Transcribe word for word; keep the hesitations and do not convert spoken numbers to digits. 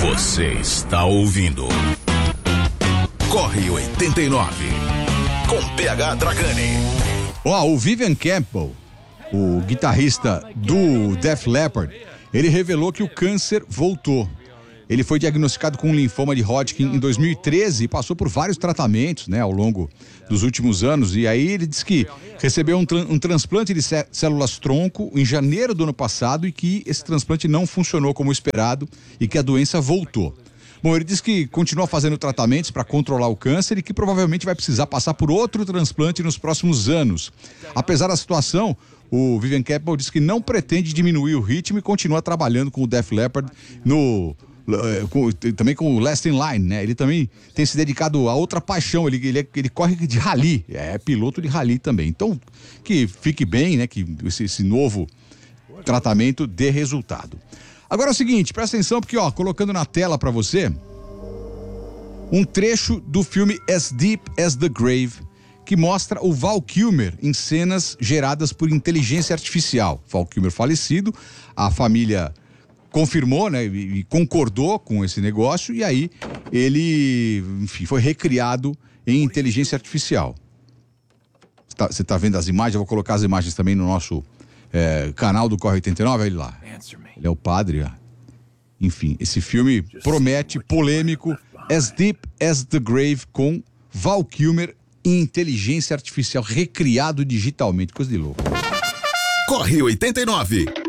Você está ouvindo Corre oitenta e nove com P H Dragani. Ó, o Vivian Campbell, o guitarrista do Def Leppard, ele revelou que o câncer voltou. Ele foi diagnosticado com um linfoma de Hodgkin em dois mil e treze e passou por vários tratamentos, né, ao longo dos últimos anos. E aí ele disse que recebeu um, tra- um transplante de cé- células tronco em janeiro do ano passado e que esse transplante não funcionou como esperado e que a doença voltou. Bom, ele disse que continua fazendo tratamentos para controlar o câncer e que provavelmente vai precisar passar por outro transplante nos próximos anos. Apesar da situação, o Vivian Campbell disse que não pretende diminuir o ritmo e continua trabalhando com o Def Leppard no... Com, também com o Last in Line, né? Ele também tem se dedicado a outra paixão, ele, ele, ele corre de rally, é piloto de rally também. Então, que fique bem, né? Que esse, esse novo tratamento dê resultado. Agora é o seguinte, presta atenção porque, ó, colocando na tela pra você um trecho do filme As Deep as the Grave, que mostra o Val Kilmer em cenas geradas por inteligência artificial. Val Kilmer falecido, a família confirmou, né, e, e concordou com esse negócio, e aí ele, enfim, foi recriado em inteligência artificial. Você tá, tá vendo as imagens? Eu vou colocar as imagens também no nosso é, canal do Corre oitenta e nove, olha ele lá. Ele é o padre, ó. Enfim, esse filme promete, polêmico, As Deep as the Grave, com Val Kilmer em inteligência artificial, recriado digitalmente, coisa de louco. Corre oitenta e nove.